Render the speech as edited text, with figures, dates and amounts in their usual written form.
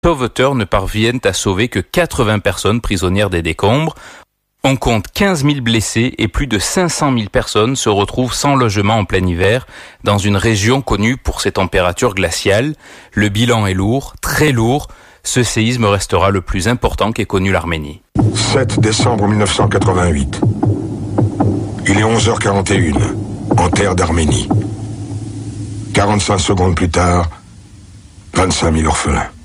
sauveteurs ne parviennent à sauver que 80 personnes prisonnières des décombres. On compte 15 000 blessés et plus de 500 000 personnes se retrouvent sans logement en plein hiver dans une région connue pour ses températures glaciales. Le bilan est lourd, très lourd. Ce séisme restera le plus important qu'ait connu l'Arménie. 7 décembre 1988. Il est 11h41, en terre d'Arménie. 45 secondes plus tard, 25 000 orphelins.